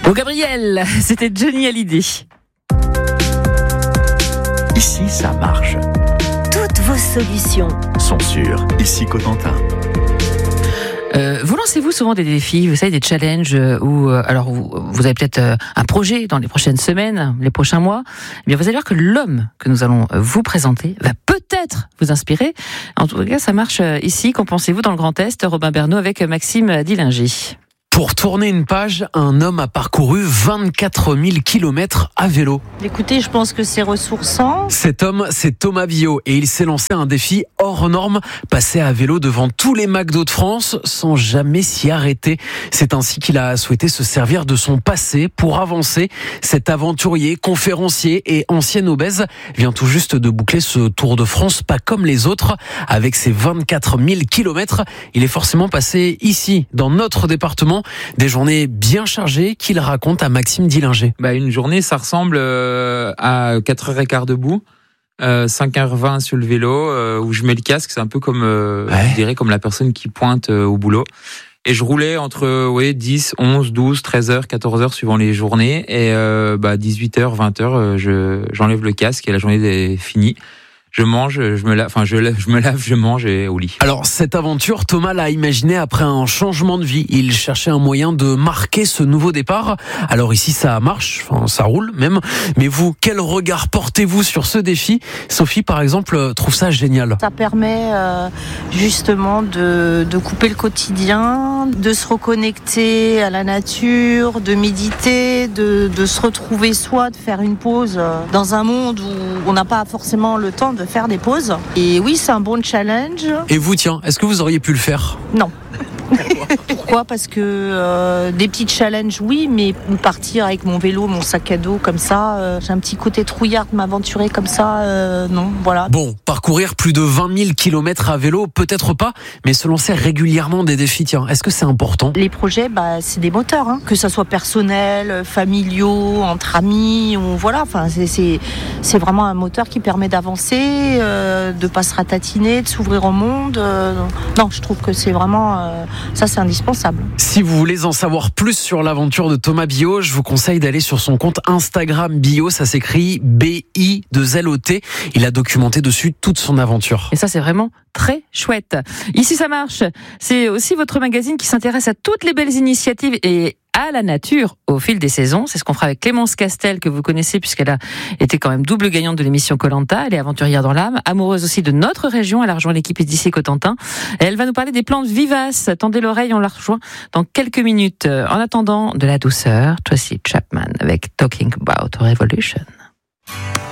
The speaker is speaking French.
Oh Gabriel, c'était Johnny Hallyday. Ici, ça marche. Toutes vos solutions Sont sur Ici Cotentin. Vous lancez-vous souvent des défis, vous savez, des challenges où, alors vous avez peut-être un projet dans les prochaines semaines, les prochains mois. Eh bien, vous allez voir que l'homme que nous allons vous présenter va peut-être vous inspirer. En tout cas, ça marche ici. Qu'en pensez-vous dans le Grand Est? Robin Bernot avec Maxime Dillinger. Pour tourner une page, un homme a parcouru 24 000 kilomètres à vélo. Écoutez, je pense que c'est ressourçant. Cet homme, c'est Thomas Biot et il s'est lancé un défi hors norme, passer à vélo devant tous les McDo de France sans jamais s'y arrêter. C'est ainsi qu'il a souhaité se servir de son passé pour avancer. Cet aventurier, conférencier et ancien obèse vient tout juste de boucler ce Tour de France pas comme les autres. Avec ses 24 000 kilomètres, il est forcément passé ici, dans notre département. Des journées bien chargées qu'il raconte à Maxime Dillinger. Une journée, ça ressemble à 4h15 debout, 5h20 sur le vélo, où je mets le casque. C'est un peu comme, je dirais, comme la personne qui pointe au boulot. Et je roulais entre 10, 11, 12, 13h, 14h suivant les journées. Et 18h, 20h, j'enlève le casque et la journée est finie. Je mange, je me lave, je mange et au lit. Alors, cette aventure, Thomas l'a imaginée après un changement de vie. Il cherchait un moyen de marquer ce nouveau départ. Alors ici, ça marche, ça roule même. Mais vous, quel regard portez-vous sur ce défi? Sophie, par exemple, trouve ça génial. Ça permet justement de couper le quotidien, de se reconnecter à la nature, de méditer, de se retrouver soi, de faire une pause dans un monde où on n'a pas forcément le temps de faire des pauses. Et oui, c'est un bon challenge. Et vous, tiens, est-ce que vous auriez pu le faire? Non. Pourquoi? Parce que des petits challenges, oui, mais partir avec mon vélo, mon sac à dos comme ça, j'ai un petit côté trouillard de m'aventurer comme ça, non, voilà. Bon, parcourir plus de 20 000 kilomètres à vélo, peut-être pas, mais se lancer régulièrement des défis, tiens, est-ce que c'est important? Les projets, c'est des moteurs, hein. Que ça soit personnel, familiaux, entre amis, ou voilà, enfin, c'est vraiment un moteur qui permet d'avancer, de pas se ratatiner, de s'ouvrir au monde. Non, je trouve que c'est vraiment ça, c'est indispensable. Si vous voulez en savoir plus sur l'aventure de Thomas Biot, je vous conseille d'aller sur son compte Instagram Biot, ça s'écrit B-I-2-L-O-T. Il a documenté dessus toute son aventure. Et ça, c'est vraiment très chouette. Ici, ça marche. C'est aussi votre magazine qui s'intéresse à toutes les belles initiatives et à la nature au fil des saisons. C'est ce qu'on fera avec Clémence Castel, que vous connaissez puisqu'elle a été quand même double gagnante de l'émission Koh-Lanta. Elle est aventurière dans l'âme, amoureuse aussi de notre région. Elle a rejoint l'équipe d'ici Cotentin. Et elle va nous parler des plantes vivaces. Tendez l'oreille, on la rejoint dans quelques minutes. En attendant, de la douceur, Tracy Chapman avec Talking About Revolution.